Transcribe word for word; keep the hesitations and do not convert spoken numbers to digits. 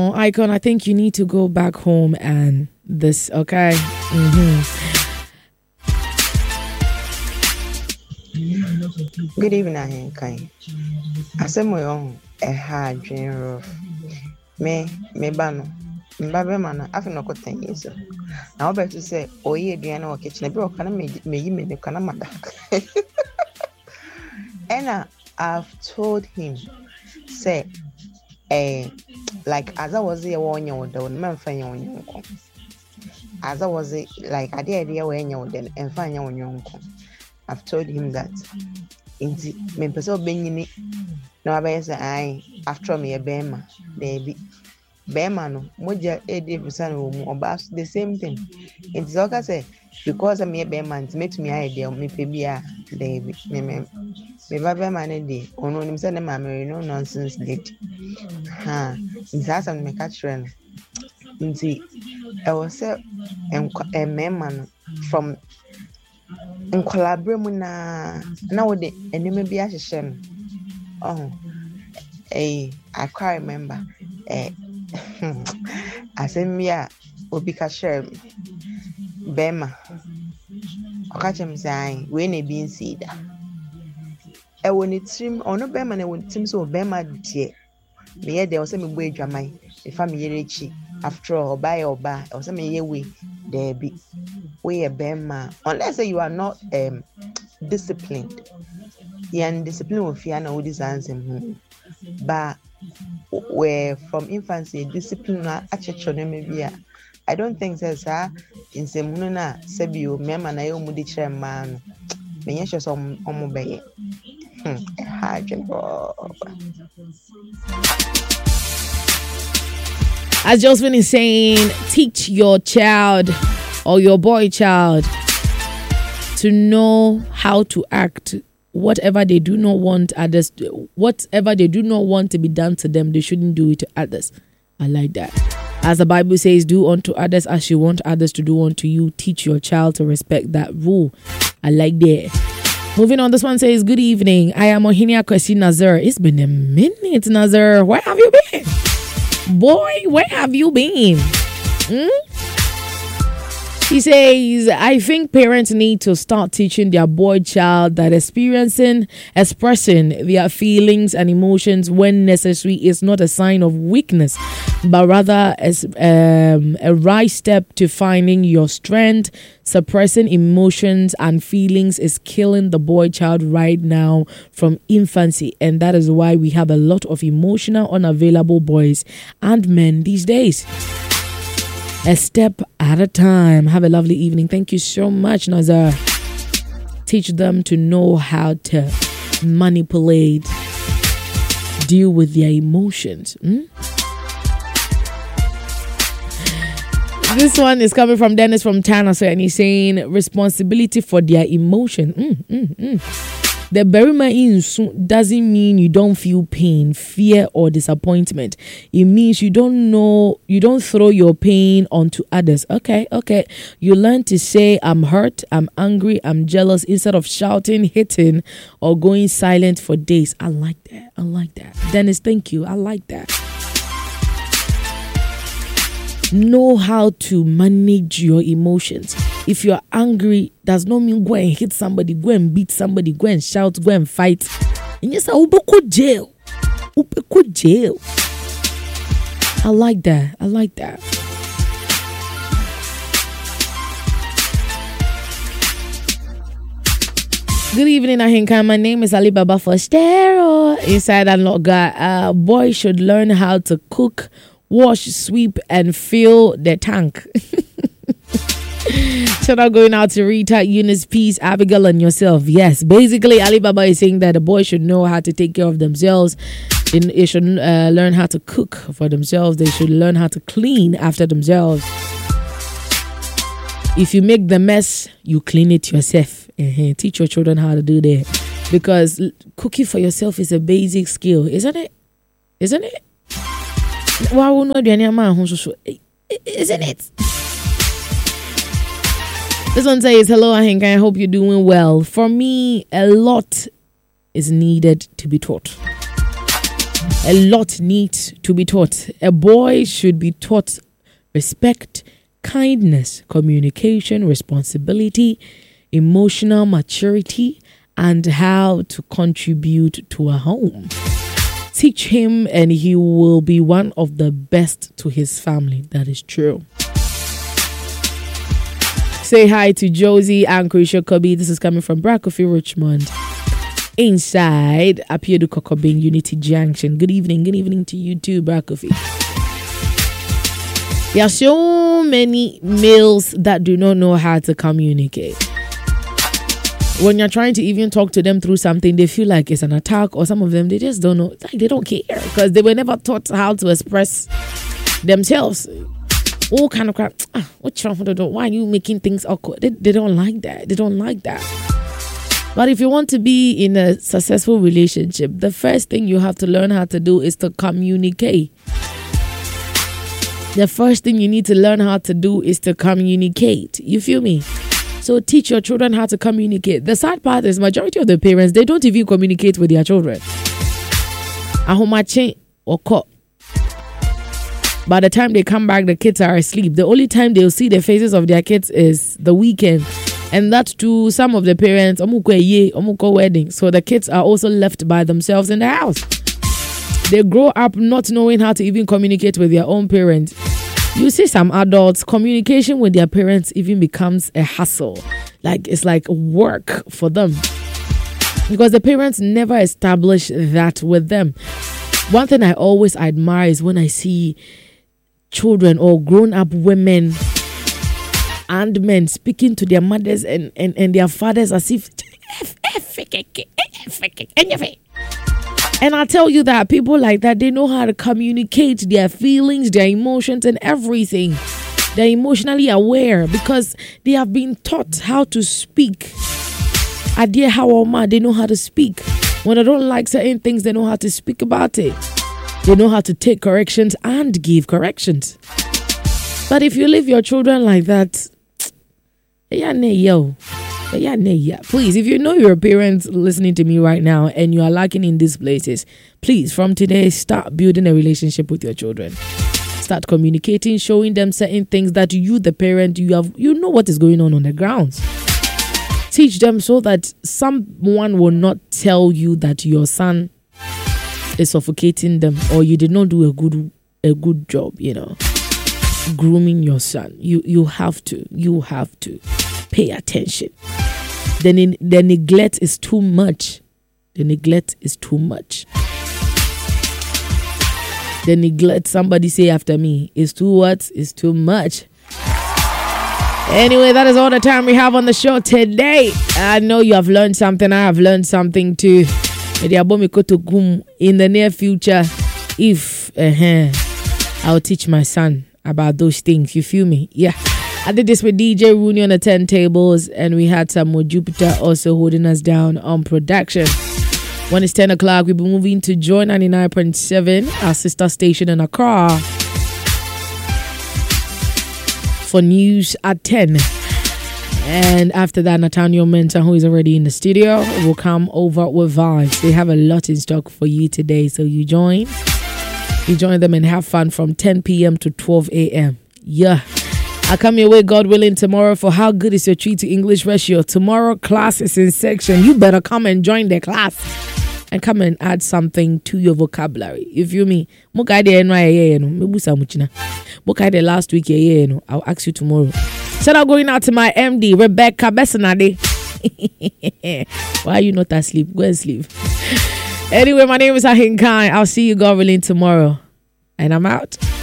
no, Icon, I think you need to go back home and this, okay? Mm-hmm. Good evening, Kai. Asemoyo, a hard general. Me, me bano. Mbabe mana afi no koten yeso na obe to say oye aduane wo kitchen be o kana me me me kana mada and I've told him say eh like as I was here wonye wo de man fanya wonye nko as I was like ade ade we nya wo de enfanya wonye nko. I've told him that inti me pese obenyini na wabaye say ai after me e bema baby Bema no moja edi busana wo about the same thing. It's okay say because I'm a bema it makes me idea me pebia dey me me me ba bema na dey ono nim say na ma me no nonsense lady ha insasa me catch friend nti I was say a man from in collaborate na na wo de eneme bi ahihye no oh eh I can't remember eh Asemia obi ka share Bema okachem say we na bi nsi da e woni trim ono Bema na woni trim so Bema de me ye de o say me bo adwaman e fa me yere chi after all buy or buy o say me ye we there be we a Bema unless say you are not um disciplined yan discipline of fear na wo designs him but where from infancy discipline actually maybe I don't think says ah in semuno na sebio mema na yo mudi chere ma no menye hwe so omo beye ha jebo. As Josephine is saying, teach your child or your boy child to know how to act. Whatever they do not want others, whatever they do not want to be done to them, they shouldn't do it to others. I like that. As the Bible says, do unto others as you want others to do unto you. Teach your child to respect that rule. I like that. Moving on, this one says, good evening. I am Ohinia Kwesi Nazar. It's been a minute, Nazar. Where have you been? Boy, where have you been? Hmm? He says, I think parents need to start teaching their boy child that experiencing, expressing their feelings and emotions when necessary is not a sign of weakness, but rather as um, a right step to finding your strength. Suppressing emotions and feelings is killing the boy child right now from infancy. And that is why we have a lot of emotional, unavailable boys and men these days. A step at a time. Have a lovely evening. Thank you so much, Nazar. Teach them to know how to manipulate, deal with their emotions. Hmm? This one is coming from Dennis from Tanaso, and he's saying responsibility for their emotion. Mm, mm, mm. The berima in doesn't mean you don't feel pain, fear, or disappointment. It means you don't know, you don't throw your pain onto others. Okay, okay. You learn to say, I'm hurt, I'm angry, I'm jealous, instead of shouting, hitting, or going silent for days. I like that. I like that. Dennis, thank you. I like that. Know how to manage your emotions. If you're angry, does not mean go and hit somebody, go and beat somebody, go and shout, go and fight. And you say, Ubeko jail. Ubeko jail. I like that. I like that. Good evening, Ahinka. My name is Ali Baba Fostero. Inside Anloga, uh, boys should learn how to cook, wash, sweep, and fill the tank. Shout out going out to Rita, Eunice, Peace, Abigail, and yourself. Yes, basically, Alibaba is saying that the boys should know how to take care of themselves. They should uh, learn how to cook for themselves. They should learn how to clean after themselves. If you make the mess, you clean it yourself. Uh-huh. Teach your children how to do that. Because cooking for yourself is a basic skill, isn't it? Isn't it? Isn't it? This one says, hello, Ahinka, I hope you're doing well. For me, a lot is needed to be taught. A lot needs to be taught. A boy should be taught respect, kindness, communication, responsibility, emotional maturity, and how to contribute to a home. Teach him and he will be one of the best to his family. That is true. Say hi to Josie and Krisha Kobe. This is coming from Brakofi Richmond. Inside Apiedu Kokobing Unity Junction. Good evening. Good evening to you too, Brakofi. There are so many males that do not know how to communicate. When you're trying to even talk to them through something, they feel like it's an attack, or some of them, they just don't know. Like, they don't care because they were never taught how to express themselves. All kind of crap. Ah, what's wrong with Why are you making things awkward? They, they don't like that. They don't like that. But if you want to be in a successful relationship, the first thing you have to learn how to do is to communicate. The first thing you need to learn how to do is to communicate. You feel me? So teach your children how to communicate. The sad part is majority of the parents, they don't even communicate with their children. Ahomache or ko. By the time they come back, the kids are asleep. The only time they'll see the faces of their kids is the weekend. And that's to some of the parents, omuko ye, omuko wedding. So the kids are also left by themselves in the house. They grow up not knowing how to even communicate with their own parents. You see some adults, communication with their parents even becomes a hassle. Like, it's like work for them. Because the parents never establish that with them. One thing I always admire is when I see children or grown-up women and men speaking to their mothers and, and, and their fathers as if... And I'll tell you that people like that, they know how to communicate their feelings, their emotions, and everything. They're emotionally aware because they have been taught how to speak. Idea how or ma, they know how to speak. When they don't like certain things, they know how to speak about it. They know how to take corrections and give corrections. But if you leave your children like that, yeah, yo. Yeah, yeah. Please, if you know your parents listening to me right now and you are lacking in these places, please, from today, start building a relationship with your children. Start communicating, showing them certain things that you, the parent, you have, you know what is going on on the grounds. Teach them so that someone will not tell you that your son is suffocating them or you did not do a good a good job, you know, grooming your son. You you have to, you have to. Pay attention. The, ne- the neglect is too much. The neglect is too much. The neglect, somebody say after me, is too what? Is too much. Anyway, that is all the time we have on the show today. I know you have learned something. I have learned something too. In the near future, if uh-huh, I'll teach my son about those things. You feel me? Yeah. I did this with D J Rooney on the turntables, and we had some more Jupiter also holding us down on production. When it's ten o'clock, we'll be moving to Joy ninety-nine point seven, our sister station in Accra, for news at ten. And after that, Nathaniel Mensah, who is already in the studio, will come over with vibes. They have a lot in stock for you today, so you join. You join them and have fun from ten p.m. to twelve a.m. Yeah. I'll come your way, God willing, tomorrow for How Good Is Your Treat to English Ratio. Tomorrow, class is in section. You better come and join the class and come and add something to your vocabulary. You feel me? I'll last week, I'll ask you tomorrow. Shout out going out to my M D, Rebecca Bessanade. Why are you not asleep? Go and sleep. Anyway, my name is Ahin Khan. I'll see you, God willing, tomorrow. And I'm out.